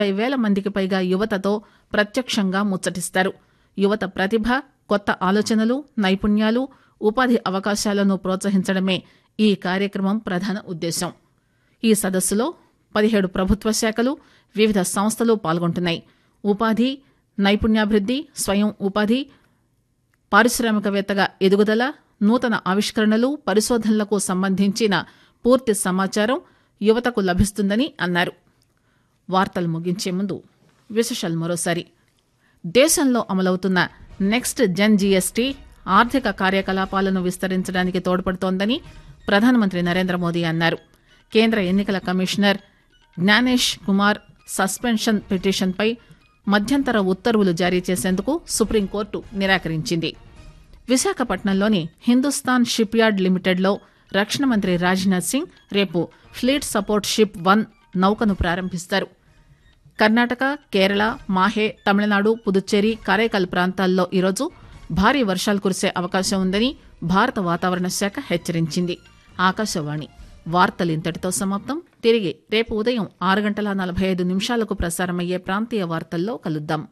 వేల మందికి పైగా యువతతో ప్రత్యక్షంగా ముచ్చటిస్తారు. యువత ప్రతిభ, కొత్త ఆలోచనలు, నైపుణ్యాలు, ఉపాధి అవకాశాలను ప్రోత్సహించడమే ఈ కార్యక్రమం ప్రధాన ఉద్దేశం. ఈ సదస్సులో 17 ప్రభుత్వ శాఖలు, వివిధ సంస్థలు పాల్గొంటున్నాయి. ఉపాధి, నైపుణ్యాభివృద్ది, స్వయం ఉపాధి, పారిశ్రామికవేత్తగా ఎదుగుదల, నూతన ఆవిష్కరణలు, పరిశోధనలకు సంబంధించిన పూర్తి సమాచారం యువతకు లభిస్తుందని అన్నారు. వార్తలు ముగించే ముందు విశేషాలు మరోసారి. దేశంలో అమలవుతున్న నెక్స్ట్ జెన్ జీఎస్టీ ఆర్థిక కార్యకలాపాలను విస్తరించడానికి తోడ్పడుతోందని ప్రధానమంత్రి నరేంద్ర మోదీ అన్నారు. కేంద్ర ఎన్నికల కమిషనర్ జ్ఞానేష్ కుమార్ సస్పెన్షన్ పిటిషన్పై మధ్యంతర ఉత్తర్వులు జారీ చేసేందుకు సుప్రీంకోర్టు నిరాకరించింది. విశాఖపట్నంలోని హిందుస్థాన్ షిప్ యార్డ్ లిమిటెడ్లో రక్షణ మంత్రి రాజ్నాథ్ సింగ్ రేపు ఫ్లీట్ సపోర్ట్ షిప్ 1 నౌకను ప్రారంభిస్తారు. కర్ణాటక, కేరళ, మాహే, తమిళనాడు, పుదుచ్చేరి, కారైకాల్ ప్రాంతాల్లో ఈరోజు భారీ వర్షాలు కురిసే అవకాశం ఉందని భారత వాతావరణ శాఖ హెచ్చరించింది. ఆకాశవాణి వార్తలు ఇంతటితో సమాప్తం. తిరిగి రేపు ఉదయం 6:45 ప్రసారమయ్యే ప్రాంతీయ వార్తల్లో కలుద్దాం.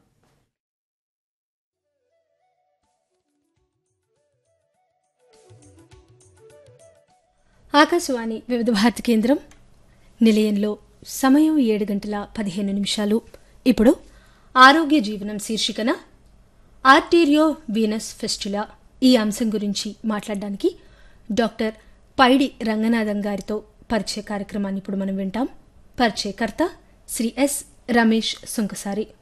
ఆకాశవాణి వివిధ భారతి కేంద్రం నిలయంలో సమయం 7:15. ఇప్పుడు ఆరోగ్య జీవనం శీర్షికన ఆర్టీరియో వీనస్ ఫెస్టులా ఈ అంశం గురించి మాట్లాడడానికి డాక్టర్ పైడి రంగనాథన్ గారితో పరిచయ కార్యక్రమాన్ని ఇప్పుడు మనం వింటాం. పరిచయకర్త శ్రీ ఎస్ రమేష్ సుంకసారి.